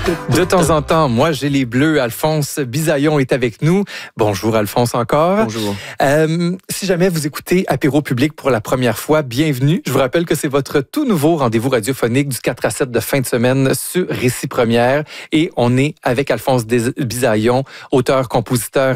De temps en temps, moi, j'ai les bleus. Alphonse Bisaillon est avec nous. Bonjour, Alphonse, encore. Bonjour. Si jamais vous écoutez Apéro Public pour la première fois, bienvenue. Je vous rappelle que c'est votre tout nouveau rendez-vous radiophonique du 4 à 7 de fin de semaine sur Récit Première. Et on est avec Alphonse Bisaillon, auteur, compositeur